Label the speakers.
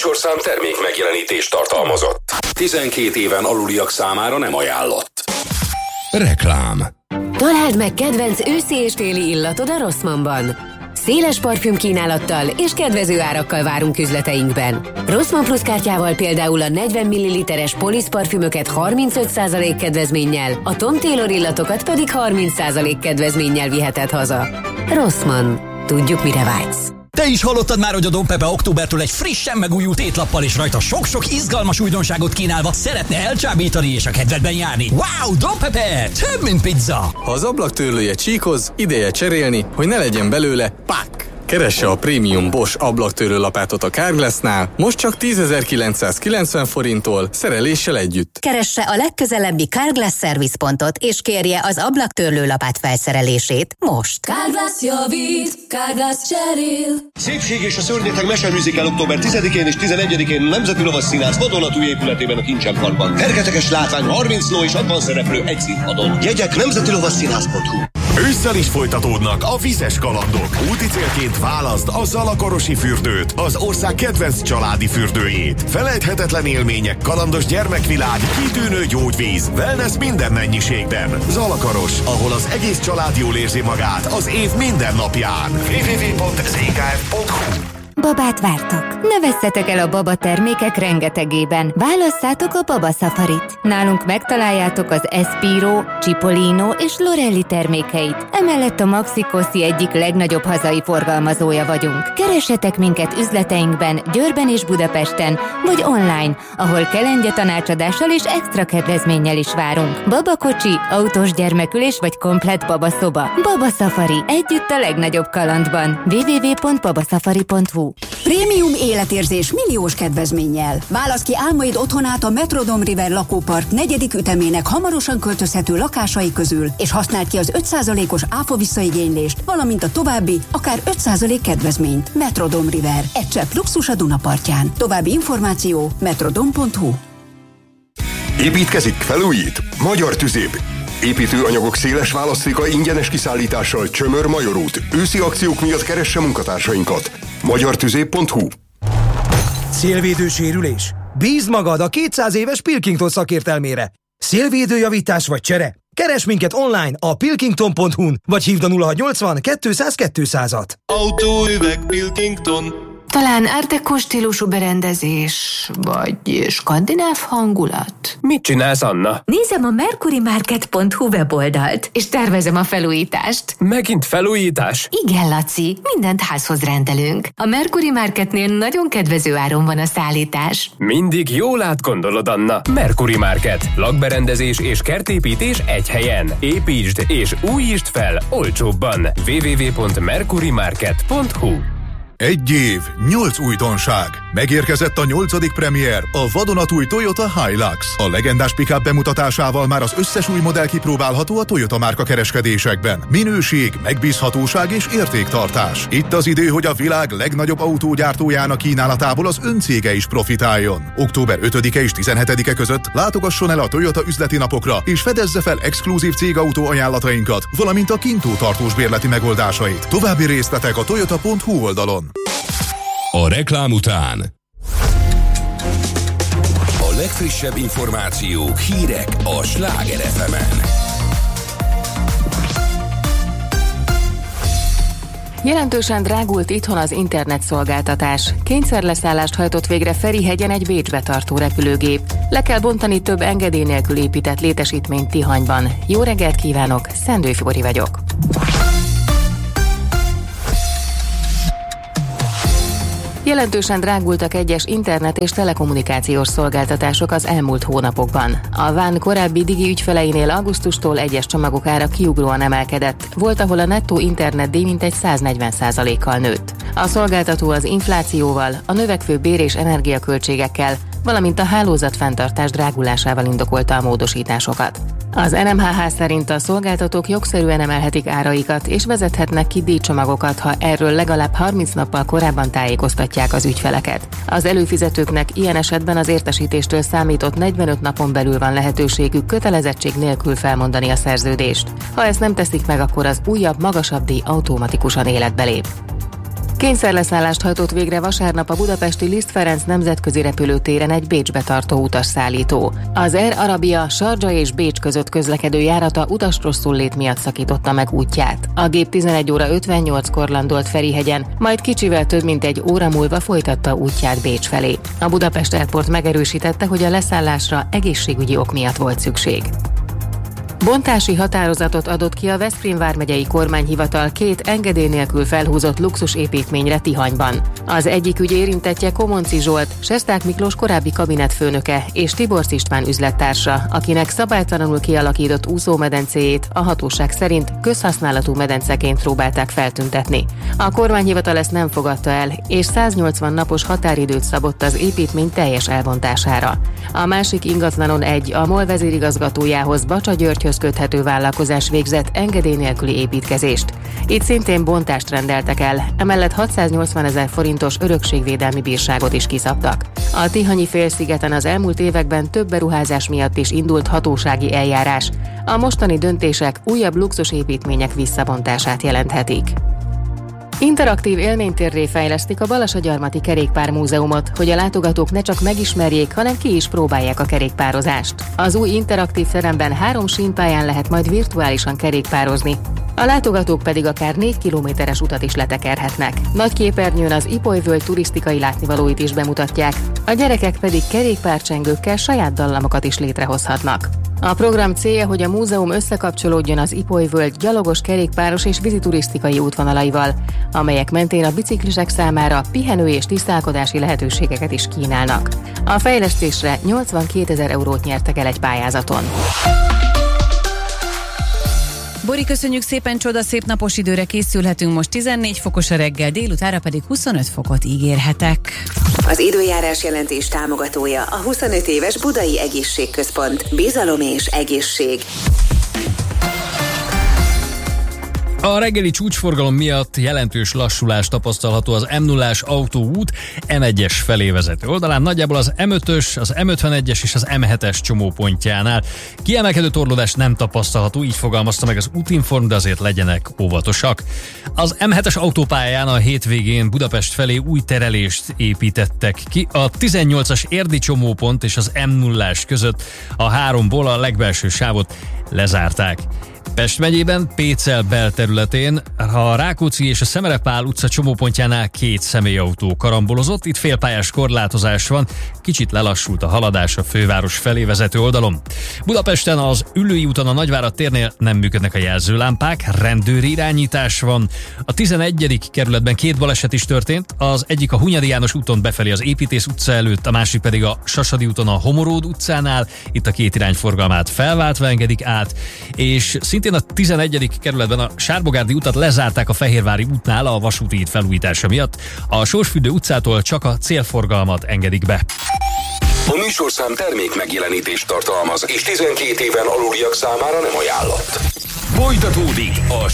Speaker 1: műsorszám termék megjelenítést tartalmazott. 12 éven aluliak számára nem ajánlott. Reklám.
Speaker 2: Találd meg kedvenc őszi és téli illatod a Rossmannban. Széles parfümkínálattal és kedvező árakkal várunk üzleteinkben. Rossmann Plus kártyával például a 40 ml-es Polisz parfümöket 35% kedvezménnyel, a Tom Taylor illatokat pedig 30% kedvezménnyel viheted haza. Rossmann. Tudjuk, mire vágysz.
Speaker 3: Te is hallottad már, hogy a Don Pepe októbertől egy frissen megújult étlappal és rajta sok-sok izgalmas újdonságot kínálva szeretne elcsábítani és a kedvedben járni. Wow, Don Pepe! Több, mint pizza!
Speaker 4: Ha az ablaktörlője csíkoz, ideje cserélni, hogy ne legyen belőle pak! Keresse a prémium Bosch ablaktörlő lapátot a Carglassnál, most csak 10.990 forinttól, szereléssel együtt.
Speaker 5: Keresse a legközelebbi Carglass szervizpontot, és kérje az ablaktörlő lapát felszerelését most.
Speaker 6: Carglass javít, Carglass cserél.
Speaker 7: Szépség és a szörnyeteg meseműzikál október 10-én és 11-én a Nemzeti Lovasszínház vadonatúj épületében a Kincsenparkban. Fergeteges látvány, 30 ló és 60 szereplő egy színpadon. Jegyek nemzetilovasszínház.hu.
Speaker 8: Ősszel is folytatódnak a vizes kalandok. Úti célként válaszd a Zalakarosi fürdőt, az ország kedvenc családi fürdőjét. Felejthetetlen élmények, kalandos gyermekvilág, kitűnő gyógyvíz, wellness minden mennyiségben. Zalakaros, ahol az egész család jól érzi magát az év minden napján. www.zkf.hu.
Speaker 9: Babát vártok? Ne vesszetek el a baba termékek rengetegében. Válasszátok a Baba Safarit. Nálunk megtaláljátok az Espiro, Cipollino és Lorelli termékeit. Emellett a Maxi Cosi egyik legnagyobb hazai forgalmazója vagyunk. Keressetek minket üzleteinkben, Győrben és Budapesten, vagy online, ahol kelengye tanácsadással és extra kedvezménnyel is várunk. Babakocsi, autós gyermekülés vagy komplett babaszoba. Baba Safari. Együtt a legnagyobb kalandban. www.babasafari.hu.
Speaker 10: Prémium életérzés milliós kedvezménnyel. Válasz ki álmaid otthonát a Metrodome River lakópark 4. ütemének hamarosan költözhető lakásai közül, és használd ki az 5%-os áfa visszaigénylést, valamint a további, akár 5% kedvezményt. Metrodome River. Egy csepp luxus a Dunapartján. További információ metrodome.hu.
Speaker 11: Építkezik, felújít? Magyar Tüzéb. Építőanyagok széles választéka ingyenes kiszállítással Csömör Major út. Őszi akciók miatt keresse munkatársainkat. magyartüzéb.hu.
Speaker 12: Szélvédő sérülés? Bízd magad a 200 éves Pilkington szakértelmére. Szélvédőjavítás vagy csere? Keresd minket online a pilkington.hu-n, vagy hívd a 0680 200 200-at.
Speaker 13: Autóüveg Pilkington.
Speaker 2: Talán art déco stílusú berendezés, vagy skandináv hangulat?
Speaker 13: Mit csinálsz, Anna?
Speaker 2: Nézem a mercurymarket.hu weboldalt, és tervezem a felújítást.
Speaker 13: Megint felújítás?
Speaker 2: Igen, Laci, mindent házhoz rendelünk. A Mercury Marketnél nagyon kedvező áron van a szállítás.
Speaker 13: Mindig jól átgondolod, Anna. Mercury Market. Lakberendezés és kertépítés egy helyen. Építsd és újítsd fel olcsóbban. www.mercurymarket.hu.
Speaker 8: 1 év, 8 újdonság. Megérkezett a 8. premier, a vadonatúj Toyota Hilux. A legendás pick-up bemutatásával már az összes új modell kipróbálható a Toyota márka kereskedésekben. Minőség, megbízhatóság és értéktartás. Itt az idő, hogy a világ legnagyobb autógyártójának kínálatából az öncége is profitáljon. Október 5-e és 17-e között látogasson el a Toyota üzleti napokra, és fedezze fel exkluzív cégautó ajánlatainkat, valamint a kintó tartós bérleti megoldásait. További részletek a toyota.hu oldalon.
Speaker 1: A reklám után a legfrissebb információk, hírek a Sláger FM-en.
Speaker 14: Jelentősen drágult itthon az internetszolgáltatás. Kényszerleszállást hajtott végre Ferihegyen egy Bécsbe tartó repülőgép. Le kell bontani több engedély nélkül épített létesítményt Tihanyban. Jó reggelt kívánok, Szendői Fori vagyok. Jelentősen drágultak egyes internet és telekommunikációs szolgáltatások az elmúlt hónapokban. A VAN korábbi Digi ügyfeleinél augusztustól egyes csomagok ára kiugróan emelkedett. Volt, ahol a nettó internetdíj mintegy 140%-kal nőtt. A szolgáltató az inflációval, a növekvő bér- és energiaköltségekkel, valamint a hálózatfenntartás drágulásával indokolta a módosításokat. Az NMHH szerint a szolgáltatók jogszerűen emelhetik áraikat és vezethetnek ki díjcsomagokat, ha erről legalább 30 nappal korábban tájékoztatják az ügyfeleket. Az előfizetőknek ilyen esetben az értesítéstől számított 45 napon belül van lehetőségük kötelezettség nélkül felmondani a szerződést. Ha ezt nem teszik meg, akkor az újabb, magasabb díj automatikusan életbe lép. Kényszerleszállást hajtott végre vasárnap a budapesti Liszt Ferenc nemzetközi repülőtéren egy Bécsbe tartó utasszállító. Az Air Arabia Sharjah és Bécs között közlekedő járata utasrosszul-lét miatt szakította meg útját. A gép 11 óra 58-kor landolt Ferihegyen, majd kicsivel több mint egy óra múlva folytatta útját Bécs felé. A Budapest Airport megerősítette, hogy a leszállásra egészségügyi ok miatt volt szükség. Bontási határozatot adott ki a Veszprém vármegyei kormányhivatal 2 engedély nélkül felhúzott luxusépítményre Tihanyban. Az egyik ügy érintettje Komonci Zsolt, Sesták Miklós korábbi kabinetfőnöke és Tiborcs István üzlettársa, akinek szabálytalanul kialakított úszómedencéjét a hatóság szerint közhasználatú medenceként próbálták feltüntetni. A kormányhivatal ezt nem fogadta el, és 180 napos határidőt szabott az építmény teljes elbontására. A másik ingatlanon a MOL vezérigazgatójához, Bacsa Györgyhöz köthető vállalkozás végzett engedély nélküli építkezést. Itt szintén bontást rendeltek el, emellett 680 000 forintos örökségvédelmi bírságot is kiszabtak. A Tihanyi félszigeten az elmúlt években több beruházás miatt is indult hatósági eljárás. A mostani döntések újabb luxusépítmények visszabontását jelenthetik. Interaktív élménytérré fejlesztik a Balassagyarmati Kerékpármúzeumot, hogy a látogatók ne csak megismerjék, hanem ki is próbálják a kerékpározást. Az új interaktív teremben 3 sínpályán lehet majd virtuálisan kerékpározni. A látogatók pedig akár 4 kilométeres utat is letekerhetnek. Nagy képernyőn az Ipolyvölgy turisztikai látnivalóit is bemutatják, a gyerekek pedig kerékpárcsengőkkel saját dallamokat is létrehozhatnak. A program célja, hogy a múzeum összekapcsolódjon az Ipolyvölgy gyalogos, kerékpáros és víziturisztikai útvonalaival, amelyek mentén a biciklisek számára pihenő és tisztálkodási lehetőségeket is kínálnak. A fejlesztésre 82 000 eurót nyertek el egy pályázaton.
Speaker 15: Bori, köszönjük szépen, csodaszép napos időre készülhetünk, most 14 fokos a reggel, délutára pedig 25 fokot ígérhetek.
Speaker 2: Az időjárás jelentés támogatója a 25 éves Budai Egészségközpont. Bizalom és egészség.
Speaker 3: A reggeli csúcsforgalom miatt jelentős lassulás tapasztalható az M0-ás autóút M1-es felé vezető oldalán, nagyjából az M5-ös, az M51-es és az M7-es csomópontjánál. Kiemelkedő torlódás nem tapasztalható, így fogalmazta meg az Útinform, de azért legyenek óvatosak. Az M7-es autópályán a hétvégén Budapest felé új terelést építettek ki. A 18-as érdi csomópont és az M0-ás között a 3-ból a legbelső sávot lezárták. Pest megyében Pécel belterületén a Rákóczi és a Szemere Pál utca csomópontjánál 2 személyautó karambolozott, itt félpályás korlátozás van, kicsit lelassult a haladás a főváros felé vezető oldalon. Budapesten az Üllői úton a Nagyvárad térnél nem működnek a jelzőlámpák, rendőri irányítás van. A 11. kerületben 2 baleset is történt, az egyik a Hunyadi János úton befelé az Építész utca előtt, a másik pedig a Sasadi úton a Homoród utcánál, itt a 2 irány forgalmát felváltva engedik át, és szintén a 11. kerületben a Sárbogárdi utat lezárták a Fehérvári útnál a vasúti híd felújítása miatt. A Sorsfürdő utcától csak a célforgalmat engedik be.
Speaker 1: A műsorszám termék megjelenítést tartalmaz, és 12 éven aluliak számára nem ajánlott. Folytatódik a